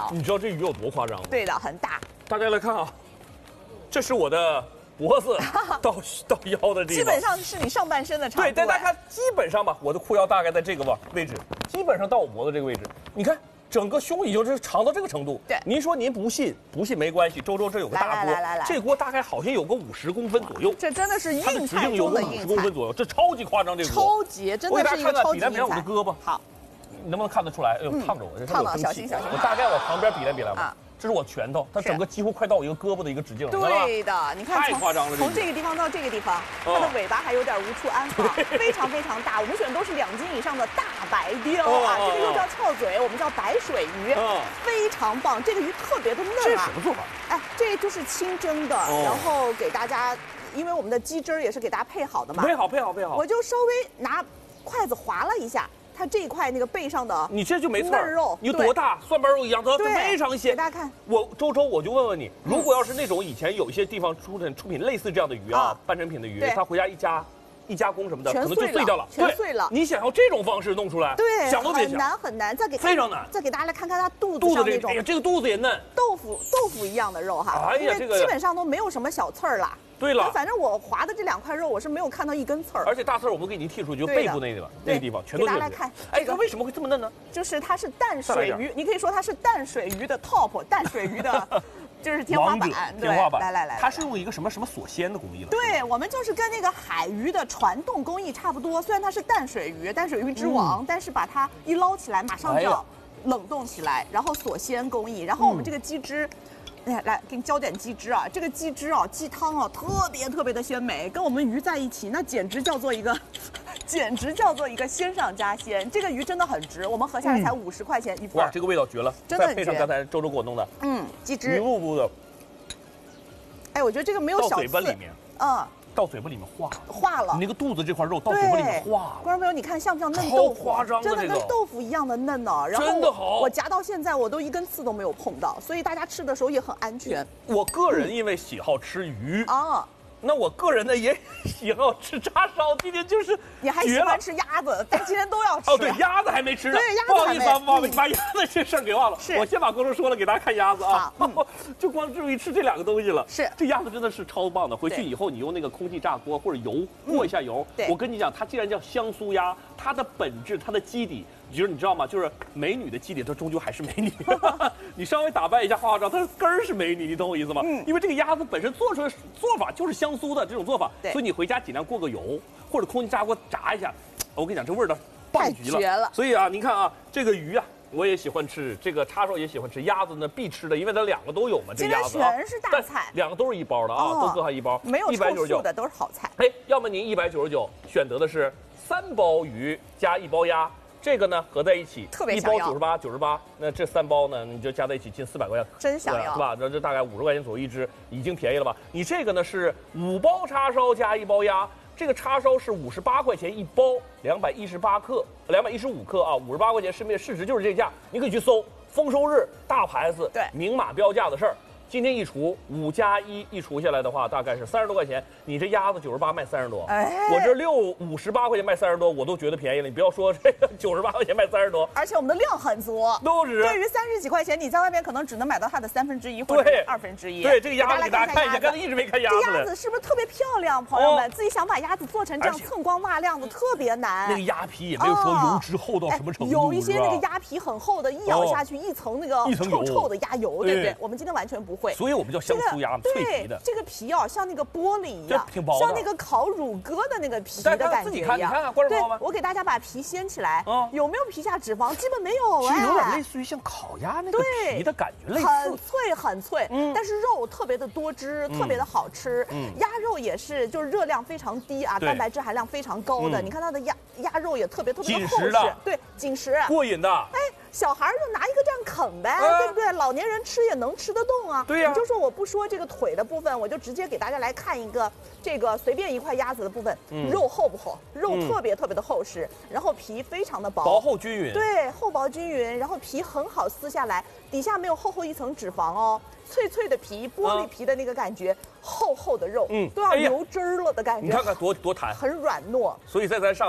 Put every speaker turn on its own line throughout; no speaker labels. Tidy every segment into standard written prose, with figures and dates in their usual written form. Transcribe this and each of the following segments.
好。
你知道这鱼有多夸张吗？
对的，很大。
大家来看啊，这是我的脖子到腰的地方，
基本上是你上半身的长度。
对，但大家看，基本上吧，我的裤腰大概在这个位置，基本上到我脖子这个位置。你看，整个胸已经是长到这个程度。
对，
您说您不信没关系。周这有个大锅，这锅大概好像有个50公分左右。
这真的是硬菜
有个50公分左右，这超级夸张，这个锅。
超级，真的是一个超级硬菜。
比来我的胳膊。
好，
你能不能看得出来？哎呦，烫着我，
烫了，小心。
我大概往旁边比来吧。这是我拳头，它整个几乎快到我一个胳膊的一个直径了，
对的，你看，
太夸张了。
从这个地方到这个地方，它的尾巴还有点无处安放，非常非常大。我们选的都是2斤以上的大白鲷啊，这个又叫翘嘴，我们叫白水鱼，非常棒。这个鱼特别的嫩啊。
这是什么做法？
哎，这就是清蒸的，然后给大家，因为我们的鸡汁也是给大家配好的嘛。
配好。
我就稍微拿筷子划了一下。它这一块那个背上的，
你这就没错。
嫩肉，
你多大？蒜瓣肉一样，它非常鲜。
给大家看，
周，我就问问你，如果要是那种以前有一些地方出品类似这样的鱼啊，半成品的鱼，它回家一加工什么的，可能就碎掉了，
全碎了。
你想要这种方式弄出来，
对，
想都别想，
很难。
非常难。
再给大家来看看它肚子上那种，
哎呀，这个肚子也嫩，
豆腐一样的肉哈。
哎呀，这个
基本上都没有什么小刺儿了。
对了，
反正我划的这2块肉，我是没有看到一根刺儿。
而且大刺儿我们给您剔出去，就背部那个地方全都有。
给大家来看，
哎，它为什么会这么嫩呢？
就是它是淡水鱼，你可以说它是淡水鱼的 top， 淡水鱼的。就是天花板，来，
它是用一个什么锁鲜的工艺了？
对，我们就是跟那个海鱼的传动工艺差不多。虽然它是淡水鱼，淡水鱼之王，但是把它一捞起来，马上就要冷冻起来，然后锁鲜工艺。然后我们这个鸡汁，来给你浇点鸡汁啊！这个鸡汁啊，鸡汤啊，特别的鲜美，跟我们鱼在一起，那简直叫做一个鲜上加鲜。这个鱼真的很值，我们合下来才50块钱一份。
哇，这个味道绝了！
真的
再配上刚才周给我弄的，
鸡汁，
鱼露的。
哎，我觉得这个没有小刺。
到嘴巴里面，到嘴巴里面化了。你那个肚子这块肉到嘴巴里面化了。
观众朋友，你看像不像嫩豆腐？
超夸张的，
真的跟豆腐一样的嫩呢。然后
真的好，
我夹到现在我都一根刺都没有碰到，所以大家吃的时候也很安全。
我个人因为喜好吃鱼
啊。
那我个人呢也喜好吃叉烧，今天就是
你还喜欢吃鸭子，但今天都要吃。
哦，对，鸭子还没吃呢。
对，鸭子
不好意思啊，把鸭子这事儿给忘了。
是，
我先把观众说了，给大家看鸭子啊。就光注意吃这2个东西了。
是，
这鸭子真的是超棒的。回去以后你用那个空气炸锅或者油过一下油。我跟你讲，它既然叫香酥鸭，它的本质、它的基底，就是你知道吗？就是美女的基底，它终究还是美女。你稍微打扮一下、化化妆，它的根儿是美女，你懂我意思吗？因为这个鸭子本身做出来做法就是香酥的这种做法。所以你回家尽量过个油，或者空气炸锅炸一下。我跟你讲，这味道棒极了，
绝了。
所以啊，您看啊，这个鱼啊，我也喜欢吃，这个叉烧也喜欢吃，鸭子呢必吃的，因为它2个都有嘛。这鸭子
全是大菜
，2个都是1包的啊，都各含1包，
没有臭素的都是好菜。
哎，要么您199选择的是3包鱼加1包鸭。这个呢合在一起，
特别
1包98，那这3包呢你就加在一起近400块钱，
真想要，
是吧？这大概50块钱左右一只，已经便宜了吧？你这个呢是5包叉烧加1包鸭，这个叉烧是58块钱1包，215克啊，58块钱市面市值就是这价，你可以去搜，丰收日大牌子，
对，
明码标价的事儿。今天一除5加1一除下来的话，大概是30多块钱。你这鸭子98卖30多，我这58块钱卖30多，我都觉得便宜了。你不要说这个98块钱卖30多，
而且我们的量很足，
都是
对于30几块钱，你在外面可能只能买到它的1/3或者1/2。
对，这个鸭子给大家看一下，刚才一直没看鸭子。
这鸭子是不是特别漂亮？朋友们，自己想把鸭子做成这样锃光瓦亮的，特别难。
那个鸭皮也没有说油脂厚到什么程度，
有一些那个鸭皮很厚的，一咬下去一层那个臭的鸭油，对不对？我们今天完全不会，
所以我们叫香酥鸭，脆皮的。
这个皮啊，像那个玻璃一样，
挺薄的，
像那个烤乳鸽的那个皮的感觉一样。
你看看，观众朋友们，
我给大家把皮掀起来，有没有皮下脂肪？基本没有哎，
有点类似于像烤鸭那个皮的感觉，类似，
很脆，但是肉特别的多汁，特别的好吃。鸭肉也是，就是热量非常低啊，蛋白质含量非常高的。你看它的鸭肉也特别的厚实，对，紧实，
过瘾的。
哎，小孩就拿一个这样啃呗，对不对？老年人吃也能吃得动啊。
对呀，
你就说我不说这个腿的部分，我就直接给大家来看一个这个随便一块鸭子的部分，肉厚不厚？肉特别的厚实，然后皮非常的
薄厚均匀。
对，厚薄均匀，然后皮很好撕下来，底下没有厚一层脂肪哦，脆的皮，玻璃皮的那个感觉，厚的肉，都要流汁了的感觉。
你看看多弹，
很软糯。
所以在咱上海，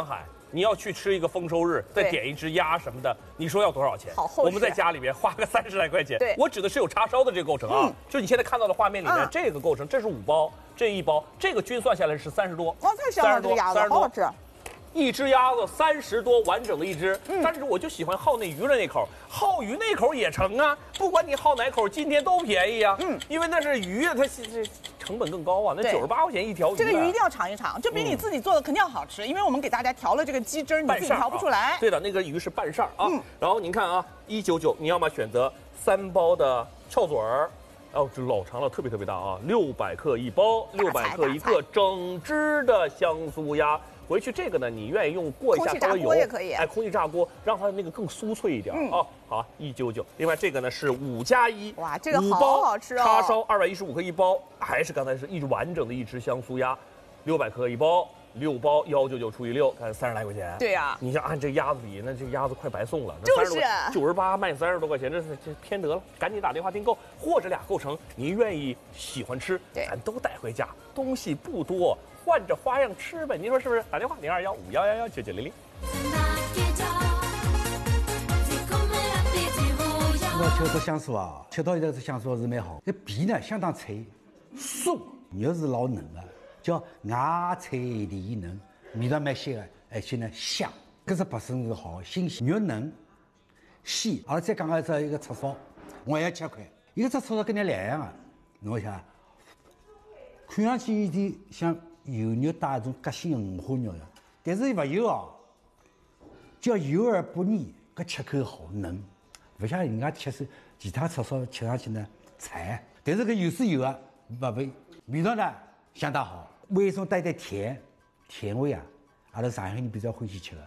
你要去吃一个丰收日，再点一只鸭什么的，你说要多少钱？
好厚实。
我们在家里面花个30来块钱。
对，
我指的是有叉烧的这个构成啊，就你现在看到的画面里面这个构成，这是5包，这1包，这个均算下来是30多。
哇，太香了，这个鸭子好好吃。
一只鸭子30多完整的一只，但是我就喜欢耗那鱼的那口，耗鱼那口也成啊，不管你耗哪口，今天都便宜啊。因为那是鱼啊，它成本更高啊，那98块钱一条鱼。
这个鱼一定要尝一尝，就比你自己做的肯定要好吃，因为我们给大家调了这个鸡汁，你自己调不出来。
对的，那个鱼是半扇啊。然后您看啊，199，你要么选择3包的翘嘴儿。哦，这老长了，特别特别大啊，600克一包，600克一个整只的香酥鸭。回去这个呢，你愿意用过一下高油
也可以，
哎，空气炸锅让它那个更酥脆一点啊。好，199。另外这个呢是5+1，
哇，这个好好吃哦。
叉烧215克一包，还是刚才是完整的一只香酥鸭，600克一包，6包199除以6，看30来块钱。
对呀，
你像按这鸭子比，那这鸭子快白送了。
就是
98卖30多块钱，这偏得了，赶紧打电话订购，或者俩构成，您愿意喜欢吃，咱都带回家，东西不多。换着花样吃呗，您说是不是？打电话021511199900。
我吃到香酥啊，吃到这个香酥是蛮好。这皮呢相当脆，酥肉是老嫩的，叫芽脆里嫩，味道蛮鲜的，而且呢香。搿只白笋是好新鲜，肉嫩鲜。阿拉再讲个一个叉烧，我也7块，一个只叉烧跟你2样啊，侬想，看上去有点像。油肉带一种夹心的五花肉的，但是不油啊，叫油而不腻，搿吃口好嫩，不像人家吃其他叉烧吃上去呢柴，但是搿油是油啊，不味道呢相当好，味中带点甜味啊，阿拉上海人比较欢喜吃的。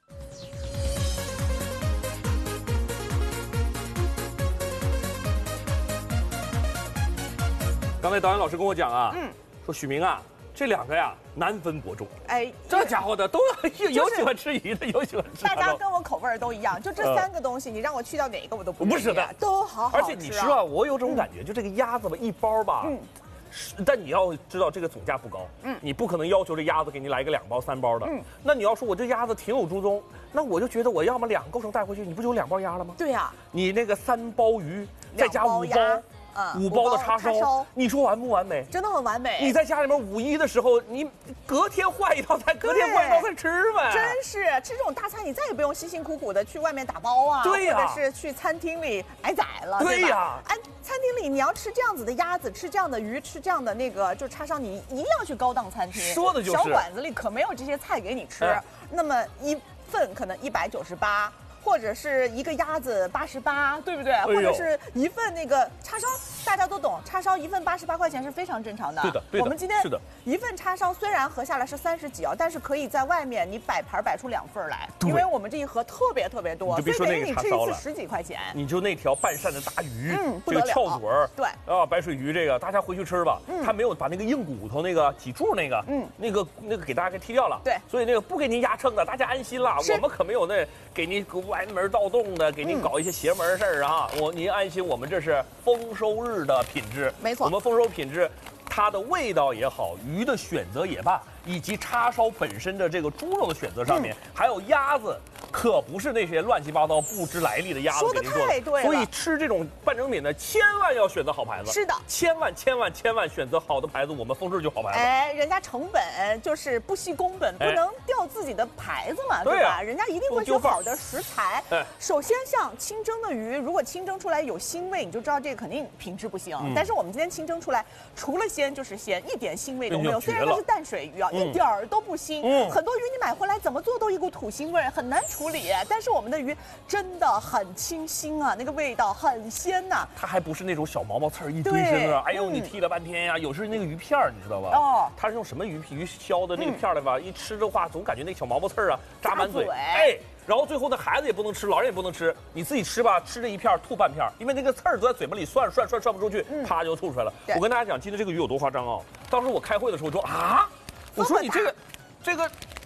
刚才导演老师跟我讲啊，说许明啊。这2个呀难分伯仲，哎，这家伙的都有喜欢吃鱼的，有喜欢吃。
大家跟我口味都一样，就这3个东西，你让我去掉哪个我都不
是的，
都好好吃。
而且你知道，我有种感觉，就这个鸭子吧，一包吧，但你要知道这个总价不高，你不可能要求这鸭子给你来个2包3包的，那你要说我这鸭子情有独钟，那我就觉得我要么2个构成带回去，你不就有2包鸭了吗？
对呀，
你那个3包鱼再加5包。5包的叉烧，你说完不完美？
真的很完美。
你在家里面5·1的时候，你隔天换一道菜，隔天换一道菜吃呗。
真是吃这种大餐，你再也不用辛辛苦苦的去外面打包啊，
对呀，
或者是去餐厅里挨宰了，
对呀。
哎，餐厅里你要吃这样子的鸭子，吃这样的鱼，吃这样的那个就叉烧，你一定要去高档餐厅。
说的就是
小馆子里可没有这些菜给你吃。那么1份可能198。或者是一个鸭子88，对不对？或者是一份那个叉烧，大家都懂，叉烧1份88块钱是非常正常的。
对的，
我们今天一份叉烧虽然合下来是30几啊，但是可以在外面你摆盘摆出2份来，因为我们这一盒特别特别多，
所以等于
你吃一次10几块钱。
你就那条半扇的大鱼，这个翘嘴儿，
对
啊，白水鱼这个大家回去吃吧。他没有把那个硬骨头那个脊柱那个，那个给大家给剔掉了。
对，
所以那个不给您压秤的，大家安心了。我们可没有那给您歪门盗洞的，给您搞一些邪门事儿啊！您安心，我们这是丰收日的品质，
没错，
我们丰收品质，它的味道也好，鱼的选择也罢，以及叉烧本身的这个猪肉的选择上面，还有鸭子，可不是那些乱七八糟不知来历的鸭子给您做的。
说得太对了。
所以吃这种半成品呢，千万要选择好牌子。
是的，
千万选择好的牌子，我们丰收就好牌子。
哎，人家成本就是不惜工本，不能掉自己的牌子嘛，对吧？人家一定会选好的食材。首先像清蒸的鱼，如果清蒸出来有腥味，你就知道这个肯定品质不行。但是我们今天清蒸出来，除了鲜就是鲜，一点腥味都没有。虽然它是淡水鱼啊，一点儿都不腥。很多鱼你买回来怎么做都一股土腥味，很难处理。但是我们的鱼真的很清新啊，那个味道很鲜呐。
它还不是那种小毛毛刺儿一堆身啊，哎呦你剔了半天呀。有时那个鱼片儿你知道吧？哦，它是用什么鱼削的那个片儿来吧？一吃的话总感觉那小毛毛刺儿啊扎满嘴，哎。然后最后呢，孩子也不能吃，老人也不能吃，你自己吃吧，吃这一片吐半片，因为那个刺儿都在嘴巴里涮不出去，啪就吐出来了。我跟大家讲，今天这个鱼有多夸张啊！当时我开会的时候说啊，我说你这个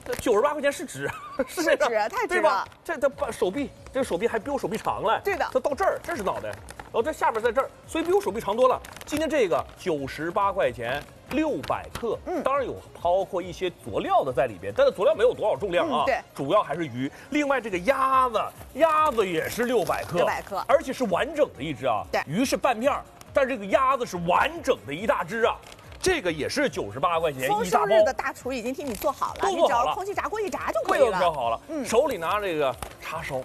这98块钱是值，是这个，
太值
对吧
了？
这把手臂，这个手臂还比我手臂长嘞。
对的，
它到这儿，这是脑袋，然后这下边在这儿，所以比我手臂长多了。今天这个98块钱，600克，当然有包括一些佐料的在里边，但是佐料没有多少重量啊，
对，
主要还是鱼。另外这个鸭子也是600克
，600克，
而且是完整的一只啊，
对，
鱼是半片儿，但是这个鸭子是完整的一大只啊。这个也是98块钱一大包。
丰收日的大厨已经替你做好了，
都做好了，
你只要空气炸锅一炸就可以了。
调好了，手里拿这个叉烧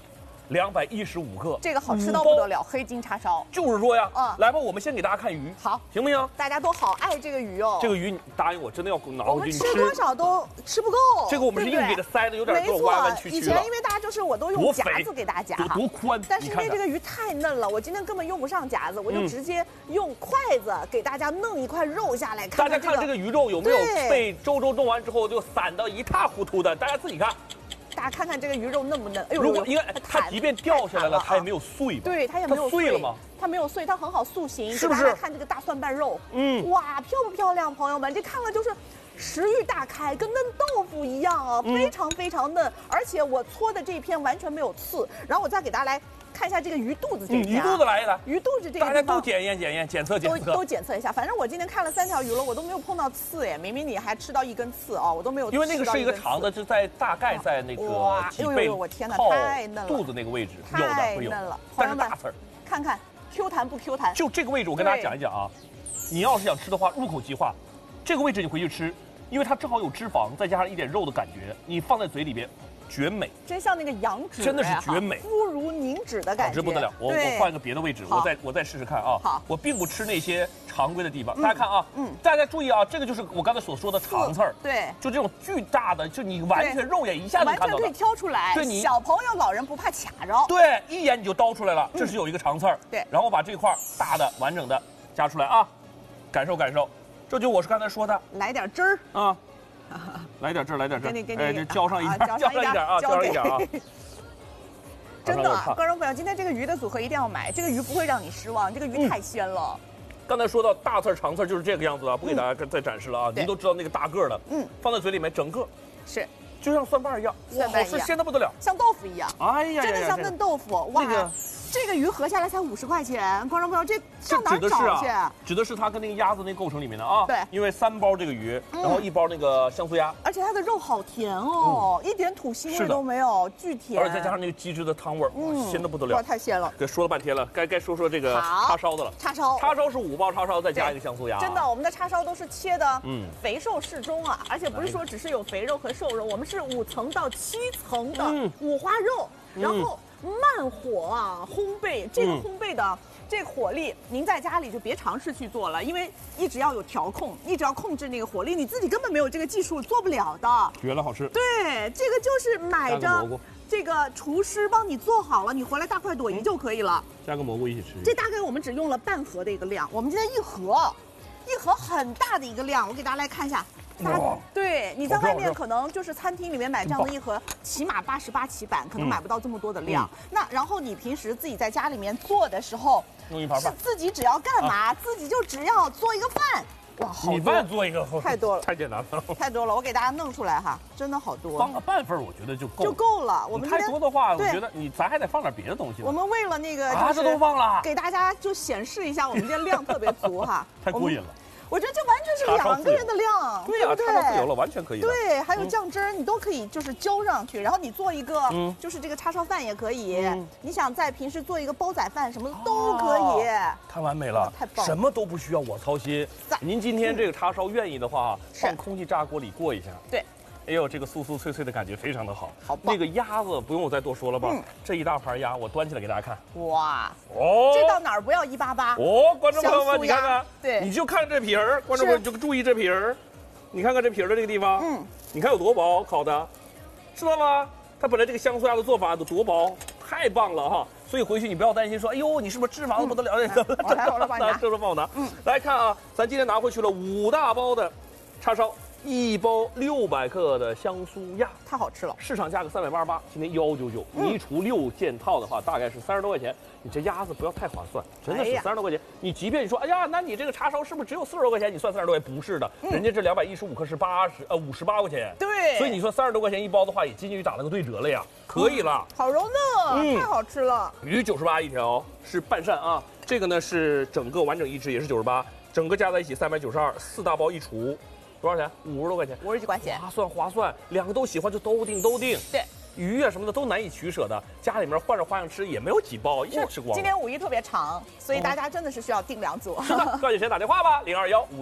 ，215克，
这个好吃到不得了，黑金叉烧。
就是说呀，来吧，我们先给大家看鱼，
好，
行不行？
大家都好爱这个鱼哦。
这个鱼，你答应我，真的要拿回去
吃。我们吃多少都吃不够。
这个我们是硬给它塞的，有点弯弯曲曲的。
以前因为大家就是我都用夹子给大家夹，
多宽。
但是因为这个鱼太嫩了，我今天根本用不上夹子，我就直接用筷子给大家弄一块肉下来。
大家看这个鱼肉有没有被周弄完之后就散得一塌糊涂的？大家自己看。
大家看看这个鱼肉嫩不嫩？哎呦，
如果因为它即便掉下来了，它也没有碎吧？
对，它也没有
碎了吗？
它没有碎，它很好塑形。
是不是？
大家看这个大蒜瓣肉，哇，漂不漂亮，朋友们？这看了就是食欲大开，跟嫩豆腐一样啊，非常非常嫩。而且我搓的这一片完全没有刺。然后我再给大家来看一下这个鱼肚子这一片。
鱼肚子来一来，
鱼肚子这个
大家都检测，
都检测一下。反正我今天看了3条鱼了，我都没有碰到刺哎。明明你还吃到一根刺啊，我都没有。
因为那个是一个长的，就在大概在那个脊背
我天哪，太嫩了，
肚子那个位置有的会有，
太嫩了。
但是大刺儿，
看看 Q 弹不 Q 弹？
就这个位置，我跟大家讲一讲啊。你要是想吃的话，入口即化，这个位置你回去吃，因为它正好有脂肪，再加上一点肉的感觉，你放在嘴里边。绝美，
真像那个羊脂，
真的是绝美，
肤如凝脂的感觉，
好吃不得了。我换一个别的位置，我再试试看啊。
好，
我并不吃那些常规的地方。大家看啊，大家注意啊，这个就是我刚才所说的长刺儿，
对，
就这种巨大的，就你完全肉眼一下就看到了，
完全可以挑出来。
对你
小朋友、老人不怕卡着，
对，一眼你就叨出来了。这是有一个长刺儿，
对，
然后把这块大的完整的夹出来啊，感受感受，这就我是刚才说的，
来点汁儿
啊。来点这儿，来点这儿，哎，这浇上一点，浇上一点啊，浇上一点啊。
真的，观众朋友，今天这个鱼的组合一定要买，这个鱼不会让你失望，这个鱼太鲜了。
刚才说到大刺长刺就是这个样子啊，不给大家再展示了啊，您都知道那个大个的，放在嘴里面整个
是，
就像蒜瓣一样，好吃鲜的不得了，
像豆腐一样，
哎呀，
真的像嫩豆腐，哇。这个鱼合下来才50块钱，观众朋友，这上哪找去？
指的是它跟那个鸭子那构成里面的啊。
对，
因为3包这个鱼，然后1包那个香酥鸭，
而且它的肉好甜哦，一点土腥味都没有，巨甜。
而且再加上那个鸡汁的汤味儿，鲜的不得了，
哇，太鲜了。
给说了半天了，该说说这个叉烧的了。
叉烧
是5包叉烧，再加一个香酥鸭。
真的，我们的叉烧都是切的，肥瘦适中啊，而且不是说只是有肥肉和瘦肉，我们是5层到7层的五花肉，然后。慢火啊，烘焙这个烘焙的这个火力，您在家里就别尝试去做了，因为一直要有调控，一直要控制那个火力，你自己根本没有这个技术做不了的。
绝了，好吃。
对，这个就是买着这个厨师帮你做好了，你回来大快朵颐就可以了。
加个蘑菇一起吃。
这大概我们只用了半盒的一个量，我们今天一盒很大的一个量，我给大家来看一下。对，你在外面可能就是餐厅里面买这样的一盒，起码88起版，可能买不到这么多的量。那然后你平时自己在家里面做的时候，
弄一盘饭，
自己只要干嘛？自己就只要做一个饭。哇，好多！
米饭做一个
太多了，
太简单了，
太多了。我给大家弄出来哈，真的好多。
放个半份，我觉得就
够了。我们
太多的话，我觉得咱还得放点别的东西。
我们为了那个
这都放了，
给大家就显示一下，我们今天量特别足哈，
太过瘾了。
我觉得这完全是2个人的量，
对呀，叉烧自由了，完全可以。
对，还有酱汁儿，你都可以就是浇上去，然后你做一个，就是这个叉烧饭也可以。你想在平时做一个煲仔饭什么的都可以。
太完美了，
太棒了，
什么都不需要我操心。您今天这个叉烧愿意的话，放空气炸锅里过一下。
对。
哎呦，这个酥酥脆脆的感觉非常的好，
好棒！
那个鸭子不用我再多说了吧？这一大盘鸭，我端起来给大家看。
哇，这到哪儿不要188？
观众朋友们，你看看，
对，
你就看这皮儿，观众朋友就注意这皮儿，你看看这皮儿的这个地方，你看有多薄烤的，知道吗？它本来这个香酥鸭的做法有多薄，太棒了哈！所以回去你不要担心说，哎呦，你是不是脂肪不得了？
我来帮我拿，
这帮我拿。来看啊，咱今天拿回去了5大包的叉烧。 1包600克的香酥鸭，
太好吃了。
市场价格388，今天199。你一除6件套的话，大概是30多块钱。你这鸭子不要太划算，真的是30多块钱。你即便你说，哎呀，那你这个叉烧是不是只有40多块钱？你算30多块钱？不是的，人家这215克是58块钱。
对，
所以你说30多块钱一包的话，也仅仅于打了个对折了呀，可以了。
好柔嫩，太好吃了。
鱼98一条，是半扇啊。这个呢是整个完整一只，也是98，整个加在一起392，4大包一除。多少钱？50多块钱
，50几块钱，
划算，两个都喜欢就都定。
对，
鱼啊什么的都难以取舍的，家里面换着花样吃也没有几包，一下吃光了。
今年5一特别长，所以大家真的是需要定2组。
是的，抓紧时间打电话吧，0215。